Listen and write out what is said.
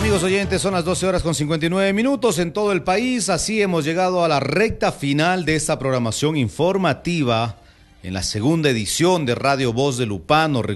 amigos oyentes, son las 12 horas con 59 minutos en todo el país. Así hemos llegado a la recta final de esta programación informativa en la segunda edición de Radio Voz de Lupano.